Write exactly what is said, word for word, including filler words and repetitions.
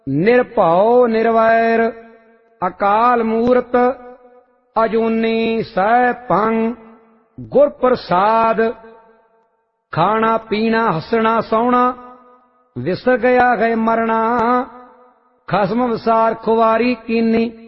ਨਿਰਭਉ ਨਿਰਵੈਰ ਅਕਾਲ ਮੂਰਤ ਅਜੂਨੀ ਸੈਭੰ ਗੁਰ ਪ੍ਰਸਾਦ। ਖਾਣਾ ਪੀਣਾ ਹੱਸਣਾ ਸੌਣਾ ਵਿਸਰ ਗਿਆ ਗਏ ਮਰਣਾ ਖਸਮ ਵਿਸਾਰ ਖੁਵਾਰੀ ਕੀਨੀ